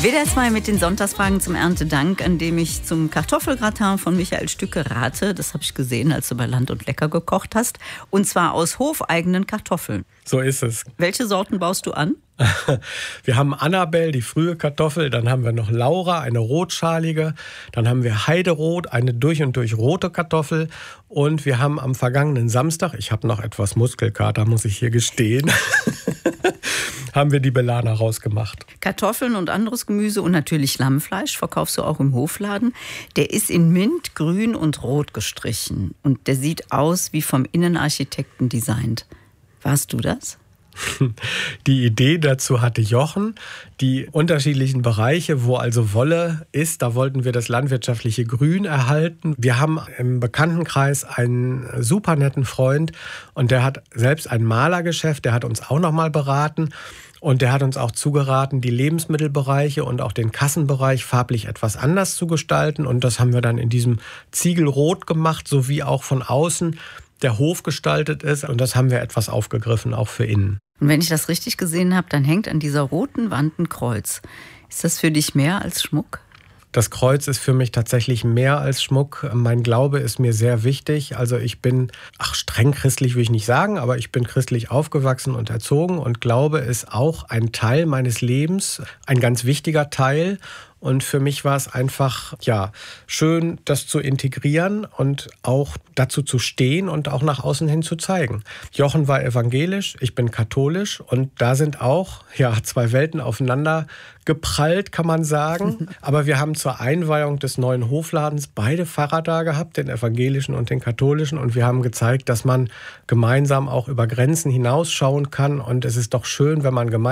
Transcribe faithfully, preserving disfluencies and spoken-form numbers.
W D R zwei mit den Sonntagsfragen zum Erntedank, an dem ich zum Kartoffelgratin von Michael Stücke rate. Das habe ich gesehen, als du bei Land und Lecker gekocht hast. Und zwar aus hofeigenen Kartoffeln. So ist es. Welche Sorten baust du an? Wir haben Annabelle, die frühe Kartoffel, dann haben wir noch Laura, eine rotschalige, dann haben wir Heiderot, eine durch und durch rote Kartoffel und wir haben am vergangenen Samstag, ich habe noch etwas Muskelkater, muss ich hier gestehen, haben wir die Belana rausgemacht. Kartoffeln und anderes Gemüse und natürlich Lammfleisch verkaufst du auch im Hofladen. Der ist in Mint, Grün und Rot gestrichen und der sieht aus wie vom Innenarchitekten designt. Warst du das? Die Idee dazu hatte Jochen. Die unterschiedlichen Bereiche, wo also Wolle ist, da wollten wir das landwirtschaftliche Grün erhalten. Wir haben im Bekanntenkreis einen super netten Freund und der hat selbst ein Malergeschäft, der hat uns auch noch mal beraten. Und der hat uns auch zugeraten, die Lebensmittelbereiche und auch den Kassenbereich farblich etwas anders zu gestalten. Und das haben wir dann in diesem Ziegelrot gemacht, sowie auch von außen der Hof gestaltet ist. Und das haben wir etwas aufgegriffen, auch für innen. Und wenn ich das richtig gesehen habe, dann hängt an dieser roten Wand ein Kreuz. Ist das für dich mehr als Schmuck? Das Kreuz ist für mich tatsächlich mehr als Schmuck. Mein Glaube ist mir sehr wichtig. Also ich bin, ach streng christlich will ich nicht sagen, aber ich bin christlich aufgewachsen und erzogen und Glaube ist auch ein Teil meines Lebens, ein ganz wichtiger Teil. Und für mich war es einfach, ja, schön, das zu integrieren und auch dazu zu stehen und auch nach außen hin zu zeigen. Jochen war evangelisch, ich bin katholisch und da sind auch, ja, zwei Welten aufeinander geprallt, kann man sagen. Aber wir haben zur Einweihung des neuen Hofladens beide Pfarrer da gehabt, den evangelischen und den katholischen. Und wir haben gezeigt, dass man gemeinsam auch über Grenzen hinausschauen kann. Und es ist doch schön, wenn man gemeinsam